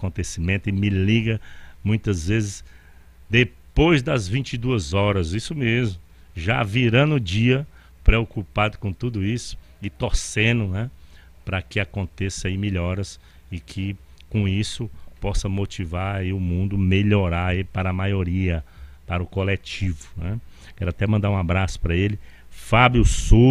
acontecimento e me liga muitas vezes depois das 22 horas, isso mesmo, já virando o dia, preocupado com tudo isso e torcendo, né, para que aconteça aí melhoras e que com isso possa motivar aí o mundo melhorar aí para a maioria, para o coletivo, né? Quero até mandar um abraço para ele, Fábio Souza.